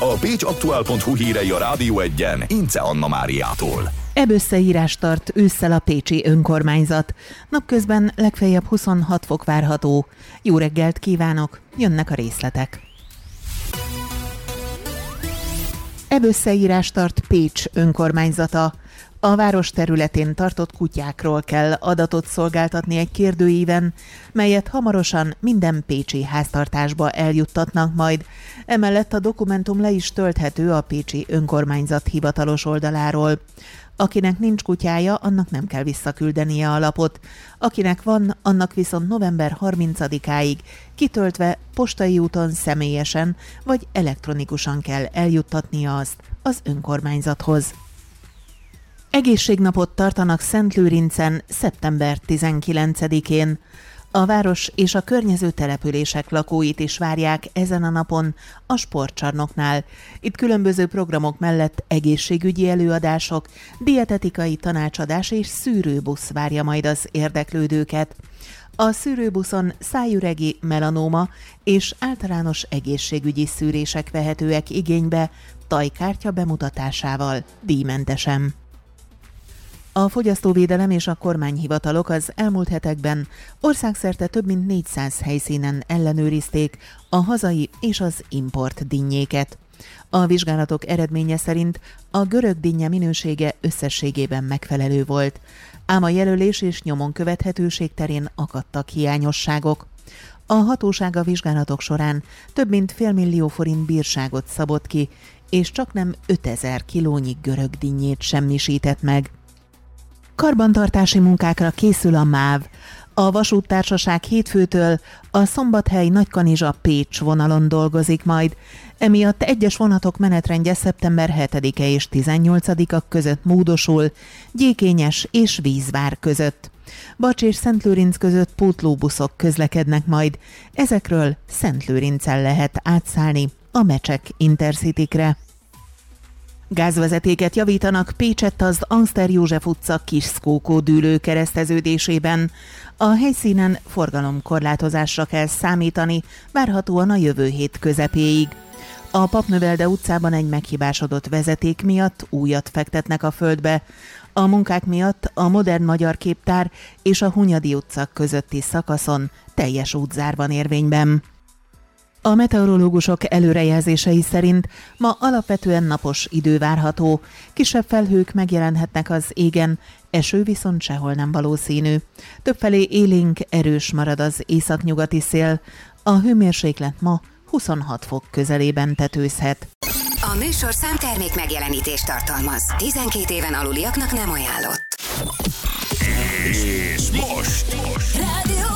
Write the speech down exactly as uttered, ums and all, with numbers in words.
A pécsaktuál pont hu hírei a Rádió Egyen Ince Anna Máriától. Ebb összeírás tart ősszel a pécsi önkormányzat. Napközben legfeljebb huszonhat fok várható. Jó reggelt kívánok, jönnek a részletek. Ebb összeírás tart Pécs önkormányzata. A város területén tartott kutyákról kell adatot szolgáltatni egy kérdőíven, melyet hamarosan minden pécsi háztartásba eljuttatnak majd. Emellett a dokumentum le is tölthető a pécsi önkormányzat hivatalos oldaláról. Akinek nincs kutyája, annak nem kell visszaküldenie a lapot. Akinek van, annak viszont november harmincadikáig kitöltve postai úton személyesen vagy elektronikusan kell eljuttatnia azt az önkormányzathoz. Egészségnapot tartanak Szentlőrincen szeptember tizenkilencedikén. A város és a környező települések lakóit is várják ezen a napon a sportcsarnoknál. Itt különböző programok mellett egészségügyi előadások, dietetikai tanácsadás és szűrőbusz várja majd az érdeklődőket. A szűrőbuszon szájüregi, melanóma és általános egészségügyi szűrések vehetőek igénybe tajkártya bemutatásával díjmentesen. A fogyasztóvédelem és a kormányhivatalok az elmúlt hetekben országszerte több mint négyszáz helyszínen ellenőrizték a hazai és az import dinnyéket. A vizsgálatok eredménye szerint a görög dinnye minősége összességében megfelelő volt, ám a jelölés és nyomon követhetőség terén akadtak hiányosságok. A hatóság a vizsgálatok során több mint félmillió forint bírságot szabott ki, és csaknem ötezer kilónyi görög dinnyét semmisített meg. Karbantartási munkákra készül a MÁV. A vasúttársaság hétfőtől a Szombathely-Nagykanizsa-Pécs vonalon dolgozik majd. Emiatt egyes vonatok menetrendje szeptember hetedike és tizennyolcadika között módosul, Gyékényes és Vízvár között. Bacs és Szentlőrinc között pótlóbuszok közlekednek majd. Ezekről Szentlőrincen lehet átszállni a Mecsek Intercitykre. Gázvezetéket javítanak Pécsett az Angster József utca Kisszkókó dűlő kereszteződésében. A helyszínen forgalomkorlátozásra kell számítani, várhatóan a jövő hét közepéig. A Papnövelde utcában egy meghibásodott vezeték miatt újat fektetnek a földbe. A munkák miatt a Modern Magyar Képtár és a Hunyadi utca közötti szakaszon teljes útzár van érvényben. A meteorológusok előrejelzései szerint ma alapvetően napos idő várható, kisebb felhők megjelenhetnek az égen, eső viszont sehol nem valószínű. Többfelé élénk, erős marad az északnyugati szél, a hőmérséklet ma huszonhat fok közelében tetőzhet. A műsor számtermék megjelenítést tartalmaz. tizenkét éven aluliaknak nem ajánlott. És most! most. Rádió